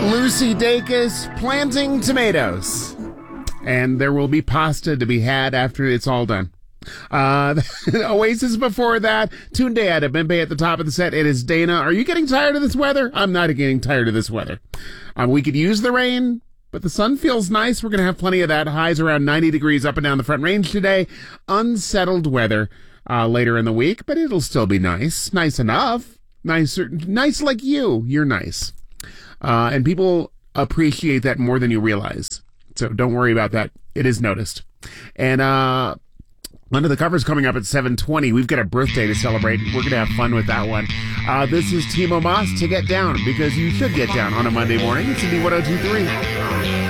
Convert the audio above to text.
Lucy Dacus planting tomatoes. And there will be pasta to be had after it's all done. Oasis before that. Tunde Adebimpe at the top of the set. It is Dana. Are you getting tired of this weather? I'm not getting tired of this weather. We could use the rain, but the sun feels nice. We're going to have plenty of that. Highs around 90 degrees up and down the Front Range today. Unsettled weather later in the week, but it'll still be nice. Nice enough. Nice like you. You're nice. And people appreciate that more than you realize. So don't worry about that. It is noticed. And under the covers coming up at 7:20. We've got a birthday to celebrate. We're going to have fun with that one. This is Timo Maas to Get Down, because you should get down on a Monday morning. It's Indie 102.3.